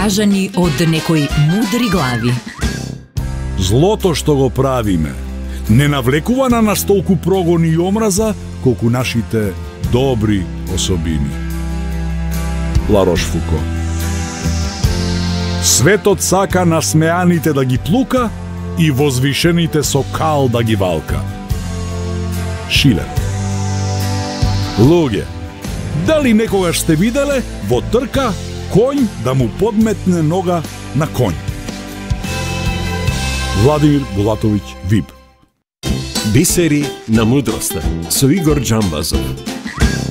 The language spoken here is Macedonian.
искажани од некои мудри глави. Злото што го правиме не навлекува на нас толку прогони и омраза, колку нашите добри особини. Ларош Фуко. Светот сака насмеаните да ги плука и возвишените со кал да ги валка. Шилер. Луѓе, дали некогаш сте виделе во трка коњ да му подметне нога на коњ? Владимир Булатовиќ Виб. Бисери на мудроста со Игор Џамбазов.